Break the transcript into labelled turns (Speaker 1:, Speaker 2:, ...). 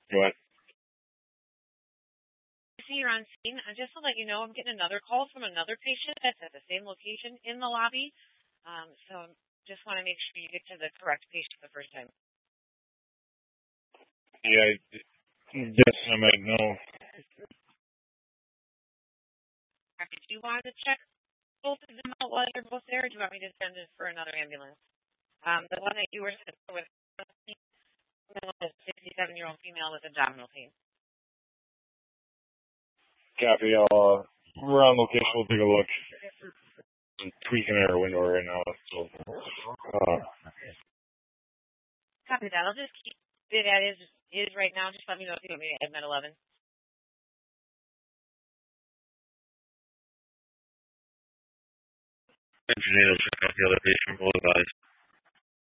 Speaker 1: What?
Speaker 2: See, you're on scene. Just to let you know, I'm getting another call from another patient that's at the same location in the lobby. So just want to make sure you get to the correct patient the first time.
Speaker 1: Yeah, I might know.
Speaker 2: Do you want to check both of them out while you're both there, or do you want me to send it for another ambulance? The one that you were sent for with a 67-year-old female with abdominal pain.
Speaker 1: Copy. We're on location. We'll take a look. I'm tweaking our window right now. So,
Speaker 2: Copy that. I'll just keep it as is right now. Just let me know if you want me to add Med 11.
Speaker 1: Engineer will check out the other patient. We'll advise.